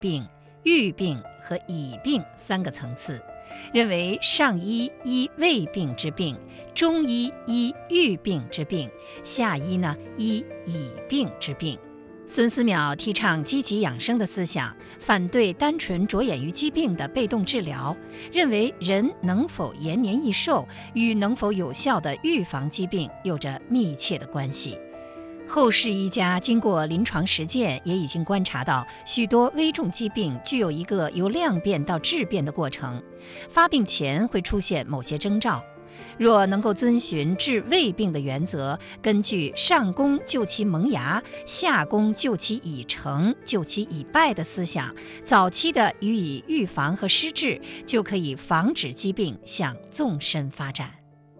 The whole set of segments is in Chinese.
病、预病和已病3个层次，认为上医医未病之病，中医医预病之病，下医呢医已病之病。孙思邈提倡积极养生的思想，反对单纯着眼于疾病的被动治疗，认为人能否延年益寿与能否有效地预防疾病有着密切的关系。后世医家经过临床实践，也已经观察到许多危重疾病具有一个由量变到质变的过程，发病前会出现某些征兆。若能够遵循治未病的原则，根据上攻救其萌芽，下攻救其已成，救其已败的思想，早期的予以预防和施治，就可以防止疾病向纵深发展。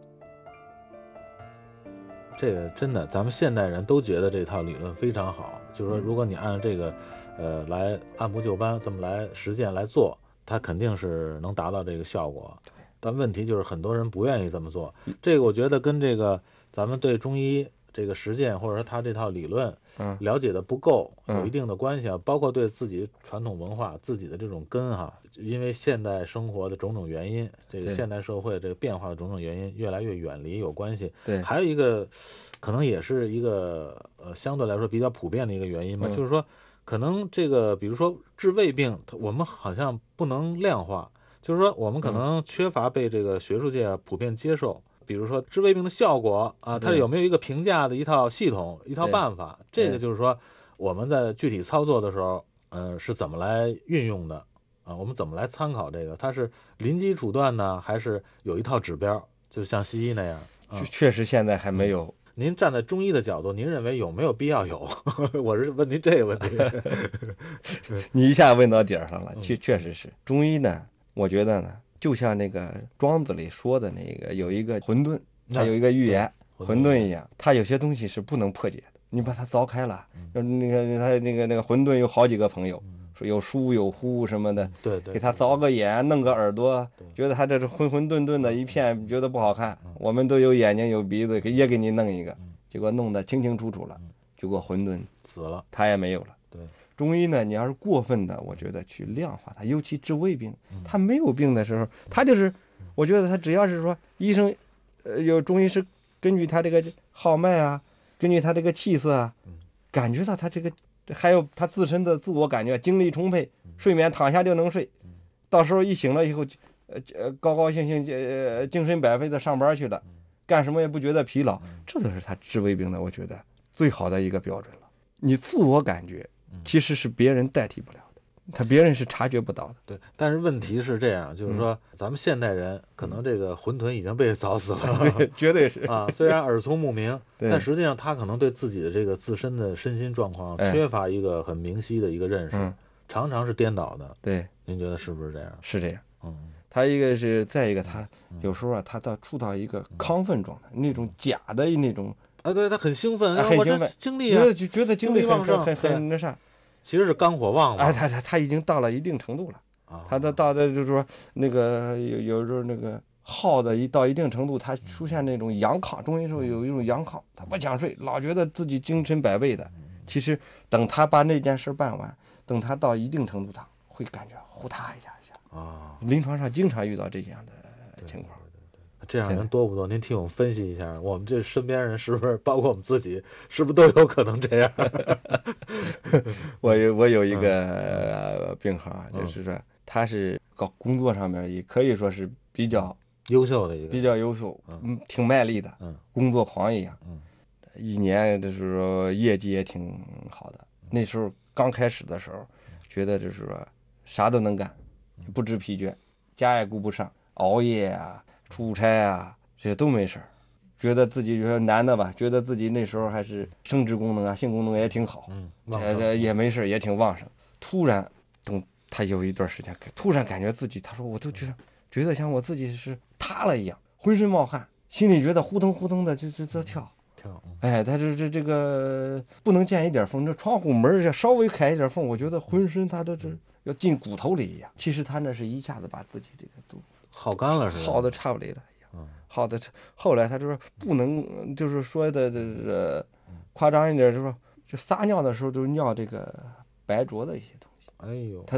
这个真的，咱们现代人都觉得这套理论非常好，就是说，如果你按这个，来按部就班这么来实践来做，它肯定是能达到这个效果。但问题就是很多人不愿意这么做，这个我觉得跟这个咱们对中医这个实践或者说他这套理论了解的不够有一定的关系啊，包括对自己传统文化自己的这种根哈，因为现代生活的种种原因，这个现代社会这个变化的种种原因越来越远离有关系。 对， 还有一个可能也是一个相对来说比较普遍的一个原因吧，就是说可能这个比如说治胃病，我们好像不能量化。就是说，我们可能缺乏被这个学术界普遍接受。比如说治胃病的效果啊，它有没有一个评价的一套系统、一套办法？这个就是说，我们在具体操作的时候，是怎么来运用的啊？我们怎么来参考这个？它是临机处断呢，还是有一套指标？就像西医那样？ 确实现在还没有。 您站在中医的角度，您认为有没有必要有？我是问您这个问题。 你一下问到点上了，确实是中医呢。我觉得呢，就像那个庄子里说的那个，有一个混沌，它有一个寓言，混沌一样，它有些东西是不能破解的。你把它凿开了，那个他那个混沌有好几个朋友，说有疏有忽什么的， 对， 给他凿个眼，弄个耳朵，觉得他这是混混沌沌的一片，觉得不好看。我们都有眼睛有鼻子，也给你弄一个，结果弄得清清楚楚了，结果混沌死了， 他也没有了。 对。 中医呢，你要是过分的，我觉得去量化它，尤其治胃病，他没有病的时候，他就是，我觉得他只要是说医生，有中医是根据他这个号脉啊，根据他这个气色啊，感觉到他这个还有他自身的自我感觉，精力充沛，睡眠躺下就能睡，到时候一醒了以后，高高兴兴，精神百倍的上班去了，干什么也不觉得疲劳，这都是他治胃病的，我觉得最好的一个标准了。你自我感觉。其实是别人代替不了的，别人是察觉不到的。 对，但是问题是这样，就是说咱们现代人可能这个混沌已经被凿死了， 对，绝对是啊。虽然耳聪目明，但实际上他可能对自己的这个自身的身心状况缺乏一个很明晰的一个认识，常常是颠倒的。 对， 您觉得是不是这样？ 是这样。他一个是，再一个他有时候啊，他处到一个亢奋状态，那种假的那种。 对，他很兴奋， 很兴奋， 精力啊， 就觉得精力旺盛， 很那啥， 其实是肝火旺了。 他已经到了一定程度了，他到的就是说那个有时候那个耗的到一定程度，他出现那种阳亢，中医时候有一种阳亢，他不想睡，老觉得自己精神百倍的。其实等他把那件事办完，等他到一定程度，他会感觉呼嗒一下啊。临床上经常遇到这样的情况。 这样人多不多？您替我们分析一下，我们这身边人是不是，包括我们自己，是不是都有可能这样？ 我有一个病号啊，就是说他是搞工作上面也可以说是比较优秀的一个， 比较优秀，挺卖力的，工作狂一样，一年的时候业绩也挺好的。那时候刚开始的时候，觉得就是说啥都能干，不知疲倦，家也顾不上，熬夜啊。出差啊，这些都没事儿，觉得自己就是男的吧，觉得自己那时候还是生殖功能啊、性功能也挺好，也没事，也挺旺盛。突然，他有一段时间，突然感觉自己，他说我都觉得像我自己是塌了一样，浑身冒汗，心里觉得呼腾呼腾的就跳。哎，他这个不能见一点风，这窗户门稍微开一点缝，我觉得浑身他都是要进骨头里一样。其实他那是一下子把自己这个都耗干了，是吧？ 耗的差不离了一样。耗的，后来他就说不能，就是说的这夸张一点，就是说就撒尿的时候就尿这个白浊的一些东西。 哎呦， 他